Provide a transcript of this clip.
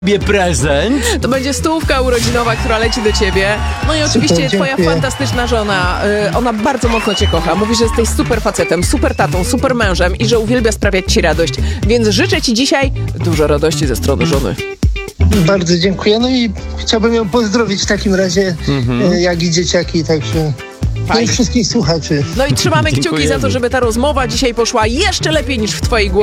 prezent. To będzie stówka urodzinowa, która leci do ciebie. No i oczywiście Super, twoja dziękuję. fantastyczna żona. Ona bardzo mocno cię kocha. Mówi, że jesteś super facetem, super tatą, super mężem i że uwielbia sprawiać ci radość. Więc życzę ci dzisiaj dużo radości ze strony żony. Bardzo dziękuję. No i chciałbym ją pozdrowić w takim razie, jak i dzieciaki, także... No i Fajnie. wszystkich słuchaczy. No i trzymamy kciuki Dziękujemy. za to, żeby ta rozmowa dzisiaj poszła jeszcze lepiej niż w twojej głowie.